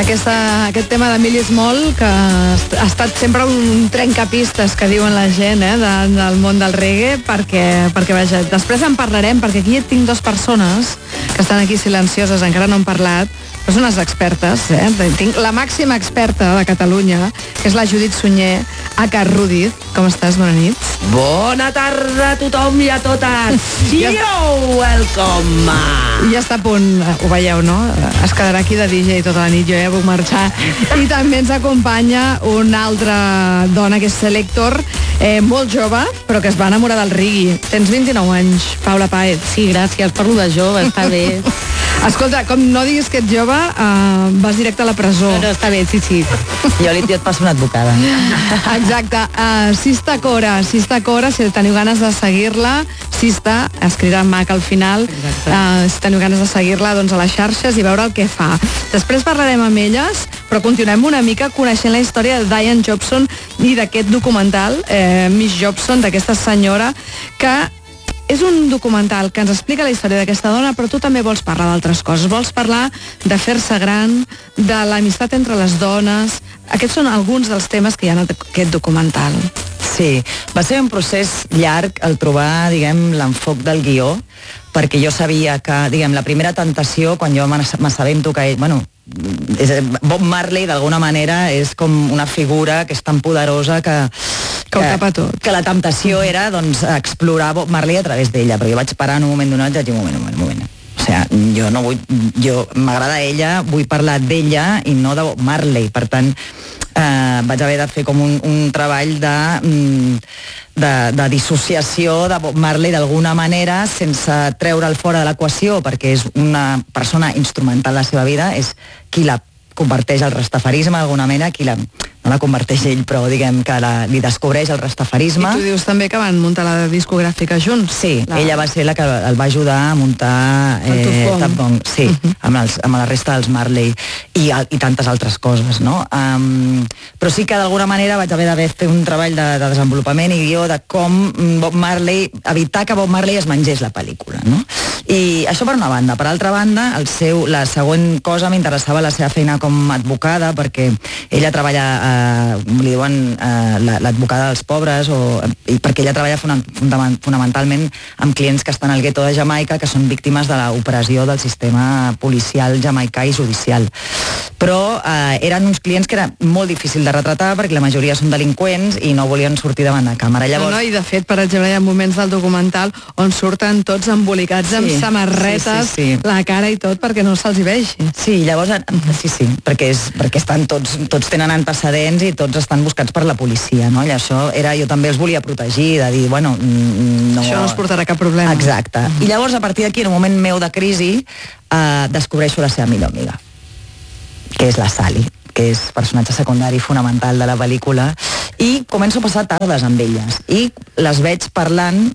Aquest tema d'Emili Small, que ha estat sempre un trencapistes, que diuen la gent, del món del reggae, perquè vaja, després en parlarem, perquè aquí tinc dues persones que estan aquí silencioses, encara no han parlat, però són unes expertes, Tinc la màxima experta de Catalunya, que és la Judit Sunyer, aka Rudiz. Com estàs? Bona nit. Bona tarda a tothom i a totes. Welcome. I ja està a punt, ho veieu, no? Es quedarà aquí de DJ tota la nit, jo ja puc marxar. I també ens acompanya una altra dona, que és Selector, molt jove, però que es va enamorar del reggae. Tens 29 anys, Paula Paez. Sí, gràcies, parlo de jove, està bé. Escolta, com no diguis que ets jove, vas directe a la presó. No, està bé, sí. Jo et passo una advocada. Exacte. Sista Cora, si teniu ganes de seguir-la, Sista, escriurà Mac al final, si teniu ganes de seguir-la, doncs a les xarxes i veure el que fa. Després parlarem amb elles, però continuem una mica coneixent la història de Diane Jobson i d'aquest documental, Miss Jobson, d'aquesta senyora, que és un documental que ens explica la història d'aquesta dona, però tu també vols parlar d'altres coses. Vols parlar de fer-se gran, de l'amistat entre les dones. Aquests són alguns dels temes que hi ha en aquest documental. Sí, va ser un procés llarg el trobar, l'enfoc del guió, perquè jo sabia que, la primera tentació, quan jo m'assabento que, Bob Marley d'alguna manera és com una figura que és tan poderosa que la temptació era explorar Bob Marley a través d'ella, però jo vaig parar en un moment donat i vaig dir, un moment. O sigui, m'agrada ella, vull parlar d'ella i no de Bob Marley, per tant vaig haver de fer com un treball de dissociació de Bob Marley d'alguna manera, sense treure'l fora de l'equació, perquè és una persona instrumental a la seva vida, és qui la converteix al rastafarisme d'alguna manera, no la converteix ell, però que li descobreix el rastafarisme. I tu dius també que van muntar la discogràfica junts. Sí, ella va ser la que el va ajudar a muntar Tuff Gong, sí, amb la resta dels Marley i tantes altres coses, no? Però sí que d'alguna manera vaig haver de fer un treball de desenvolupament i guió de com Bob Marley, evitar que Bob Marley es mengés la pel·lícula, no? I això per una banda. Per altra banda, la següent cosa m'interessava la seva feina com a advocada, perquè ella treballa, li diuen l'advocada dels pobres, i perquè ella treballa fonamentalment amb clients que estan al gueto de Jamaica, que són víctimes de l'opressió del sistema policial jamaicà i judicial. Però eren uns clients que era molt difícil de retratar, perquè la majoria són delinqüents i no volien sortir davant de càmera. Llavors... I de fet, per exemple, hi ha moments del documental on surten tots embolicats amb samarretes, la cara i tot, perquè no se'ls hi vegi. Sí, llavors, sí, perquè estan tots tenen antecedents i tots estan buscats per la policia, no? I això jo també els volia protegir, de dir, no... Això no es portarà cap problema. Exacte. I llavors, a partir d'aquí, en un moment meu de crisi, descobreixo la seva millor amiga, que és la Sally, que és personatge secundari fonamental de la pel·lícula, i començo a passar tardes amb elles i les veig parlant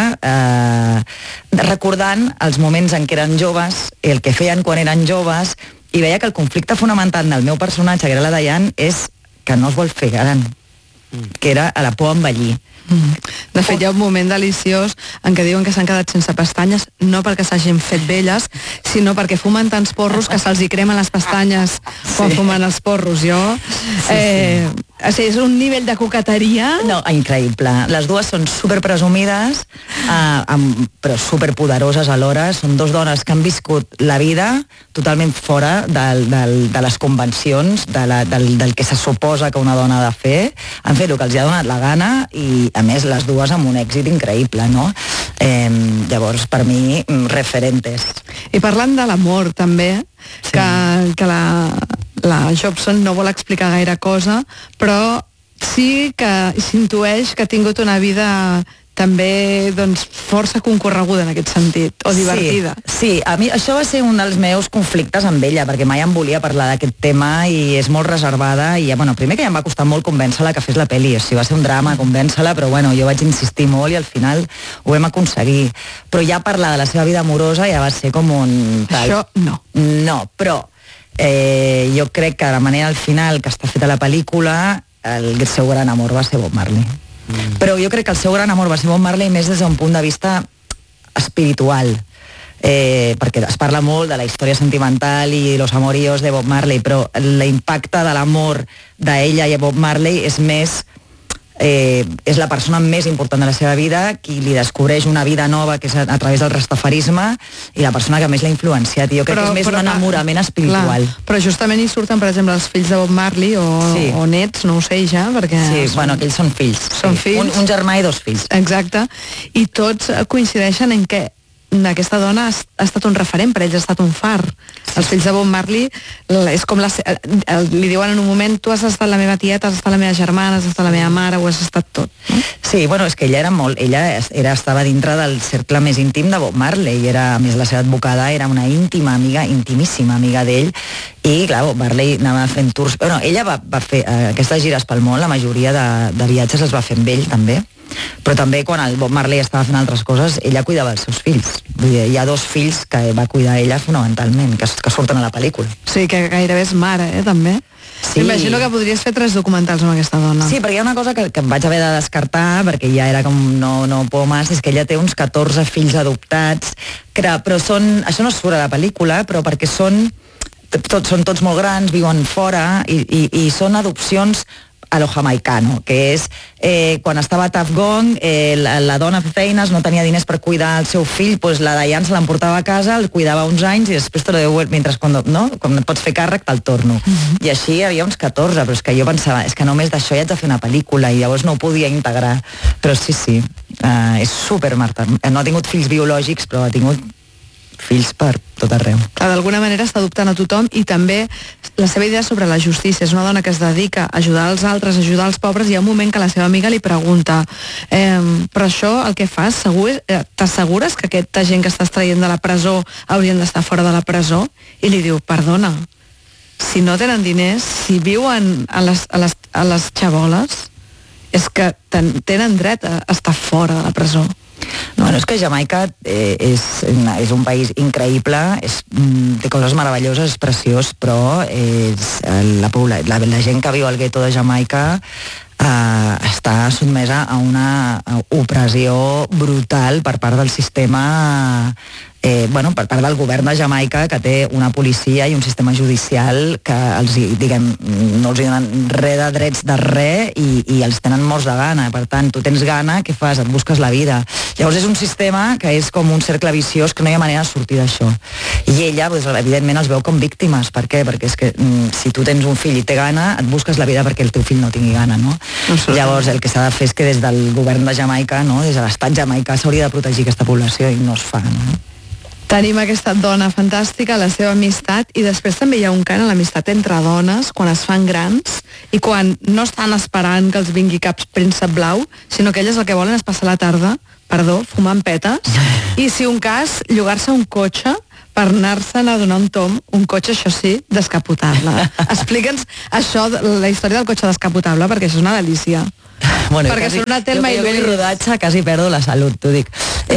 recordant els moments en què eren joves, el que feien quan eren joves, i veia que el conflicte fonamental del meu personatge, que era la Diane, és que no es vol fer gran, que era a la por a envellir. De fet, hi ha un moment deliciós en què diuen que s'han quedat sense pestanyes, no perquè s'hagin fet velles, sinó perquè fumen tants porros que se'ls hi cremen les pestanyes quan fumen els porros. És un nivell de coqueteria... No, increïble. Les dues són superpresumides, però superpoderoses alhora. Són dues dones que han viscut la vida totalment fora de les convencions, del que se suposa que una dona ha de fer. Han fet el que els ha donat la gana i, a més, les dues amb un èxit increïble, no? Llavors, per mi, referentes. I parlant de l'amor, també, que la Jobson no vol explicar gaire cosa, però sí que s'intueix que ha tingut una vida també força concorreguda en aquest sentit, o divertida. Sí, a mi això va ser un dels meus conflictes amb ella, perquè mai em volia parlar d'aquest tema i és molt reservada, i primer que ja em va costar molt convèncer-la que fes la pel·li, o sigui, va ser un drama convèncer-la, però jo vaig insistir molt i al final ho vam aconseguir. Però ja parlar de la seva vida amorosa ja va ser com un... Això no. No, però jo crec que de la manera al final que està feta la pel·lícula, el seu gran amor va ser Bob Marley. Però jo crec que el seu gran amor va ser Bob Marley més des d'un punt de vista espiritual, perquè es parla molt de la història sentimental i los amoríos de Bob Marley, però l'impacte de l'amor d'ella i Bob Marley és més... és la persona més important de la seva vida, qui li descobreix una vida nova, que és a través del rastafarisme, i la persona que més l'ha influenciat. I jo crec que és més un enamorament espiritual. Clar, però justament hi surten, per exemple, els fills de Bob Marley o nets, no ho sé ja, perquè... Sí, bueno, aquells són fills. Són fills. Un germà i 2 fills. Exacte. I tots coincideixen en què aquesta dona ha estat un referent per ells, ha estat un far. Els fills de Bob Marley és com li diuen en un moment: tu has estat la meva tieta, has estat la meva germana, has estat la meva mare, ho has estat tot, no? Sí, bueno, és que ella estava dintre del cercle més íntim de Bob Marley, a més la seva advocada era una íntima amiga, intimíssima amiga d'ell, i clar, Bob Marley anava fent tours, bueno, ella va fer aquestes gires pel món, la majoria de viatges els va fer amb ell també, però també quan el Bob Marley estava fent altres coses, ella cuidava els seus fills. Vull dir, hi ha 2 fills que va cuidar ella fonamentalment, que surten a la pel·lícula. Sí, que gairebé és mare, també. Sí. M'imagino que podries fer 3 documentals amb aquesta dona. Sí, perquè hi ha una cosa que em vaig haver de descartar, perquè ja era com no puedo más, és que ella té uns 14 fills adoptats, però això no surt a la pel·lícula, però perquè són tots molt grans, viuen fora, i són adopcions a lo jamaicano, que és quan estava a Tuff Gong, la dona feia feines, no tenia diners per cuidar el seu fill, doncs la Diane se l'emportava a casa, el cuidava uns anys i després te lo devuelve, mentre quan et pots fer càrrec te'l torno. I així hi havia uns 14, però és que jo pensava, és que només d'això ja haig de fer una pel·lícula, i llavors no ho podia integrar. Però sí, és super Marta. No ha tingut fills biològics, però ha tingut fills per tot arreu. D'alguna manera està adoptant a tothom, i també la seva idea sobre la justícia. És una dona que es dedica a ajudar els altres, a ajudar els pobres, i hi ha un moment que la seva amiga li pregunta però això el que fas, t'assegures que aquesta gent que estàs traient de la presó haurien d'estar fora de la presó? I li diu: perdona, si no tenen diners, si viuen a les xaboles, és que tenen dret a estar fora de la presó. Bueno, és que Jamaica és un país increïble, té coses meravelloses, és preciós, però la gent que viu al gueto de Jamaica està sotmesa a una opressió brutal per part del sistema, per part del govern de Jamaica, que té una policia i un sistema judicial que no els donen res de drets de res, i els tenen morts de gana. Per tant, tu tens gana, què fas? Et busques la vida. Llavors és un sistema que és com un cercle viciós, que no hi ha manera de sortir d'això. I ella, evidentment, els veu com víctimes. Per què? Perquè és que si tu tens un fill i té gana, et busques la vida perquè el teu fill no tingui gana, no? Llavors el que s'ha de fer és que des del govern de Jamaica, des de l'estat jamaicà, s'hauria de protegir aquesta població, i no es fa, no? Tenim aquesta dona fantàstica, la seva amistat, i després també hi ha un cant a l'amistat entre dones, quan es fan grans, i quan no estan esperant que els vingui cap príncep blau, sinó que elles el que volen és passar la tarda, fumant petes, i si un cas, llogar-se un cotxe per anar-se'n a donar un tom, un cotxe, això sí, descapotable. Explica'ns això, la història del cotxe descapotable, perquè això és una delícia. Bueno, perquè són una Telma i Luis. Jo rodatge quasi perdo la salut, t'ho dic.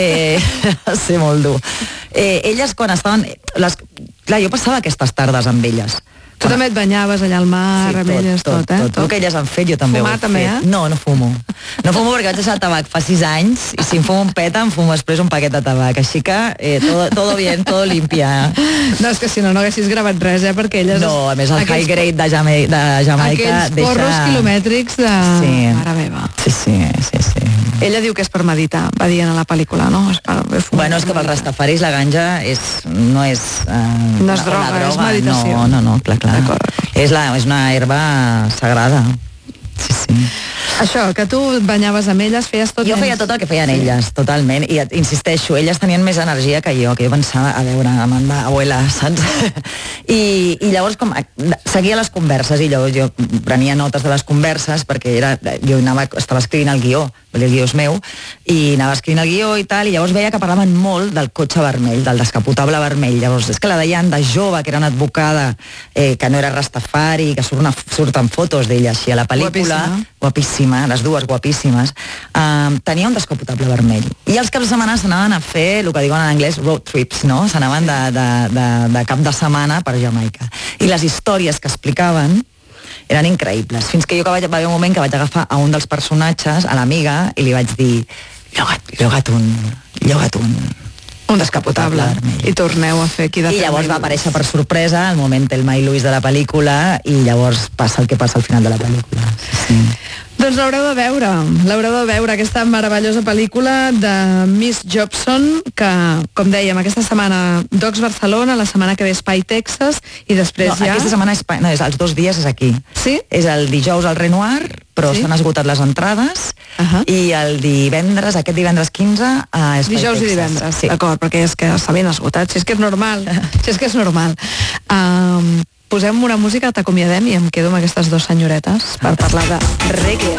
Sé molt dur. Elles quan estaven... Clar, jo passava aquestes tardes amb elles. Tu també et banyaves allà al mar, amb elles, tot. El que elles han fet, jo també Fumar, ho he també, fet. No fumo. No fumo perquè vaig deixar el tabac fa 6 anys, i si em fumo un peta, em fumo després un paquet de tabac. Així que todo bien, todo limpia. No, és que si no haguessis gravat res, perquè elles... No, a més el high grade de Jamaica aquells porros quilomètrics de... Sí. Mare meva. Sí. Ella diu que és per meditar, va dient a la pel·lícula, no? Bueno, és que pel rastafaris la ganja no és droga, és meditació. No, clar. És una herba sagrada. Sí. Això, que tu et banyaves amb elles, feies tot... Jo feia tot el que feien elles, totalment, i insisteixo, elles tenien més energia que jo pensava, a veure, Amanda, abuela, saps? I llavors seguia les converses, i jo prenia notes de les converses, perquè estava escrivint el guió, el guió és meu, i anava escrivint el guió i tal, i llavors veia que parlaven molt del cotxe vermell, del descapotable vermell. Llavors, és que la deien de jove, que era una advocada, que no era rastafari, que surten fotos d'ella així a la pel·lícula, guapíssima, les dues guapíssimes, tenia un descapotable vermell. I els caps de setmana s'anaven a fer, el que diuen en anglès, road trips, no? S'anaven de cap de setmana per Jamaica. I les històries que explicaven eren increïbles, fins que va haver un moment que vaig agafar a un dels personatges, a l'amiga, i li vaig dir, lloga't un Un descapotable. I torneu a fer aquí de I llavors va aparèixer per sorpresa el moment Thelma i Louise de la pel·lícula i llavors passa el que passa al final de la pel·lícula. Sí. Doncs l'haureu de veure, aquesta meravellosa pel·lícula de Miss Jobson, que, com dèiem, aquesta setmana Docs Barcelona, la setmana que ve Espai Texas, i després ja... Aquesta setmana els 2 dies és aquí. Sí? És el dijous al Renoir, però s'han esgotat les entrades, i el divendres, aquest divendres 15, a Espai Dijous Texas. I divendres, sí. d'acord, perquè és que s'ha ben esgotat, si és que és normal, Posem una música, t'acomiadem i em quedo amb aquestes 2 senyoretes per parlar de reggae.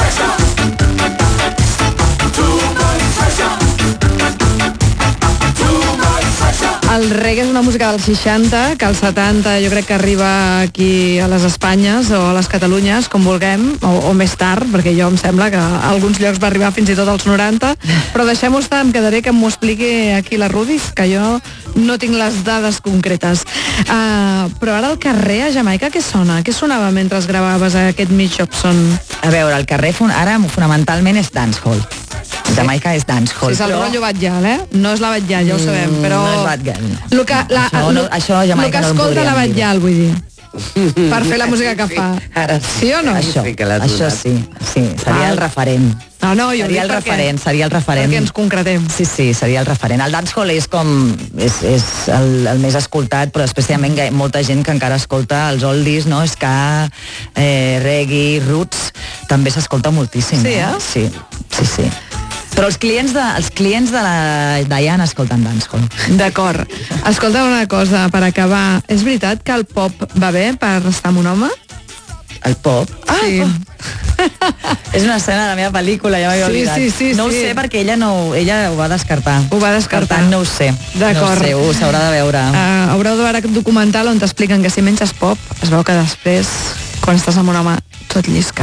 El reggae és una música dels 60, que als 70 jo crec que arriba aquí a les Espanyes o a les Catalunyes, com vulguem, o més tard, perquè jo em sembla que a alguns llocs va arribar fins i tot als 90, però deixem-ho estar, em quedaré que m'ho expliqui aquí la Rudis, que jo no tinc les dades concretes. Però ara al carrer a Jamaica què sona? Què sonava mentre gravaves aquest Miss Jobson? A veure, el carrer ara fonamentalment és dancehall. Jamaica és dancehall. Sí, és el rotllo Batllal, No és la Batllal, ja ho sabem, però... No és Batllal, no. Això a Jamaica no el que escolta la Batllal, vull dir. Per fer la música que fa. Ara sí o no? Això sí. Seria el referent. No, seria el referent. Perquè ens concretem. Sí, seria el referent. El dancehall és és el més escoltat, però després també hi ha molta gent que encara escolta els oldies, no? Ska, reggae, roots, també s'escolta moltíssim. Sí, Sí. Però els clients de la Diana escolten dancehall. D'acord. Escolta una cosa, per acabar. És veritat que el pop va bé per estar amb un home? El pop? Sí. És una escena de la meva pel·lícula, ja m'havia oblidat. Sí. No ho sé perquè ella ho va descartar. Per tant, no ho sé. D'acord. No ho sé, ho s'haurà de veure. Haureu de veure aquest documental on t'expliquen que si menges pop, es veu que després, quan estàs amb un home, tot llisca.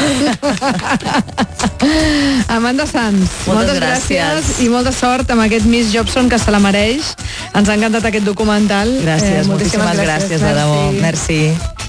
Amanda Sanz, moltes gràcies i molta sort amb aquest Miss Jobson, que se la mereix. Ens ha encantat aquest documental. Gràcies, moltíssimes gràcies, de debò. Merci.